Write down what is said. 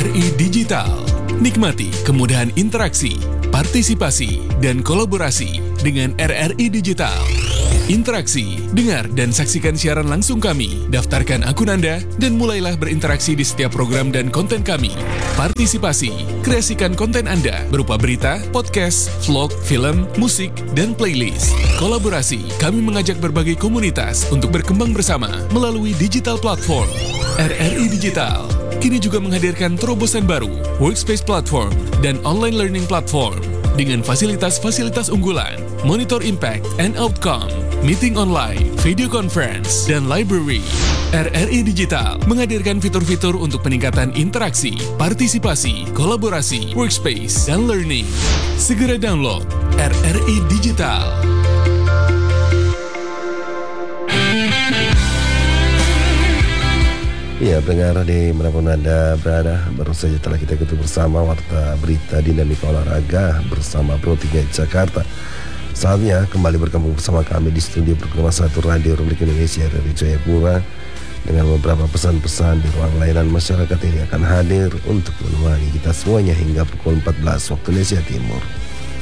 RRI Digital. Nikmati kemudahan interaksi, partisipasi, dan kolaborasi dengan RRI Digital. Interaksi, dengar dan saksikan siaran langsung kami, daftarkan akun Anda, dan mulailah berinteraksi di setiap program dan konten kami. Partisipasi, kreasikan konten Anda berupa berita, podcast, vlog, film, musik, dan playlist. Kolaborasi, kami mengajak berbagai komunitas untuk berkembang bersama melalui digital platform. RRI Digital kini juga menghadirkan terobosan baru, workspace platform, dan online learning platform dengan fasilitas-fasilitas unggulan, monitor impact and outcome, meeting online, video conference, dan library. RRI Digital menghadirkan fitur-fitur untuk peningkatan interaksi, partisipasi, kolaborasi, workspace, dan learning. Segera download RRI Digital. Ya, pendengar di manapun Anda berada, baru saja telah kita ketemu bersama Warta Berita Dinamika Olahraga bersama Pro 3 Jakarta. Saatnya kembali bergabung bersama kami di studio program 1 Radio Republik Indonesia dari Jayapura dengan beberapa pesan-pesan di ruang layanan masyarakat ini akan hadir untuk menemani kita semuanya hingga pukul 14 waktu Indonesia Timur.